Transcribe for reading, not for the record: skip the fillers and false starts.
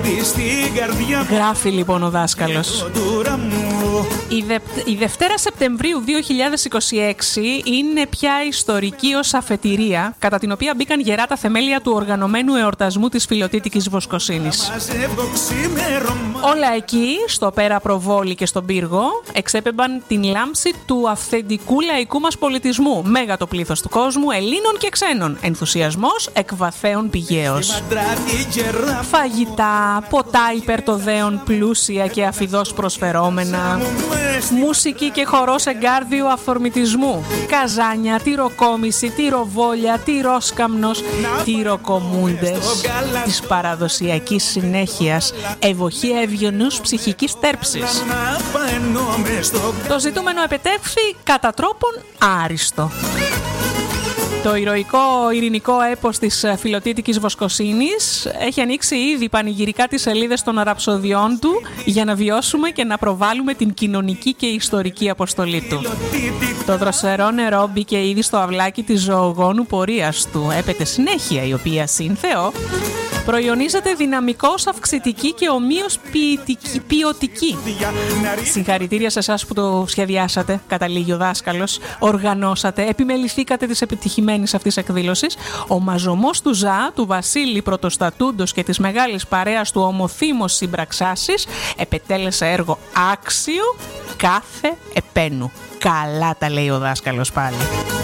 Γράφει λοιπόν ο δάσκαλος. Η Δευτέρα Σεπτεμβρίου 2026 είναι πια ιστορική ως αφετηρία, κατά την οποία μπήκαν γερά τα θεμέλια του οργανωμένου εορτασμού της Φιλοτίτικης Βοσκοσύνης. Όλα εκεί, στο Πέρα Προβόλη και στον Πύργο, εξέπεμπαν την λάμψη του αυθεντικού λαϊκού μας πολιτισμού. Μέγα το πλήθος του κόσμου, Ελλήνων και ξένων. Ενθουσιασμός εκ βαθέων πηγαίως. Φαγητά, ποτά υπερτοδέων πλούσια και αφιδώς προσφερόμενα. Μουσική και χορός εγκάρδιου αφορμητισμού. Καζάνια, τυροκόμιση, τυροβόλια, τυρόσκαμνος, τυροκομούντες. Της παραδοσιακής συνέχειας, ευοχία ευγενούς ψυχικής τέρψης. Το ζητούμενο επετεύχθη κατά τρόπον άριστο. Το ηρωικό ειρηνικό έπος της Φιλοτίτικης Βοσκοσύνης έχει ανοίξει ήδη πανηγυρικά τις σελίδες των ραψοδιών του για να βιώσουμε και να προβάλλουμε την κοινωνική και ιστορική αποστολή του. Το δροσερό νερό μπήκε ήδη στο αυλάκι της ζωογόνου πορείας του. Έπεται συνέχεια, η οποία σύνθεο προϊονίζεται δυναμικώς αυξητική και ομοίως ποιοτική. Συγχαρητήρια σε εσάς που το σχεδιάσατε, καταλήγει ο δάσκαλος, οργανώσατε, επιμεληθήκατε της επιτυχημένης αυτής εκδήλωσης. Ο μαζομός του ΖΑ, του Βασίλη Πρωτοστατούντος και της μεγάλης παρέας του ομοθύμος συμπραξάσης επετέλεσε έργο άξιο κάθε επένου. Καλά τα λέει ο δάσκαλος πάλι.